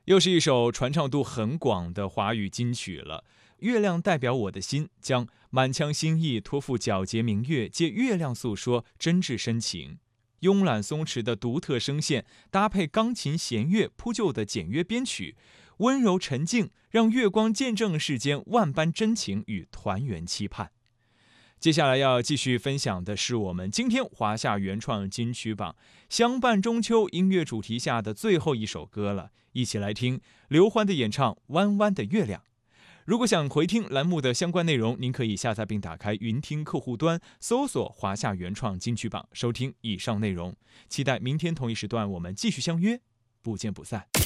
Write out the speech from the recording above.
又是一首传唱度很广的华语金曲了。月亮代表我的心，将满腔心意托付皎洁明月，借月亮诉说真挚深情。慵懒松弛的独特声线，搭配钢琴弦乐铺就的简约编曲，温柔沉静，让月光见证世间万般真情与团圆期盼。接下来要继续分享的是我们今天华夏原创金曲榜相伴中秋音乐主题下的最后一首歌了，一起来听刘欢的演唱《弯弯的月亮》。如果想回听栏目的相关内容，您可以下载并打开云听客户端，搜索华夏原创金曲榜，收听以上内容。期待明天同一时段我们继续相约，不见不散。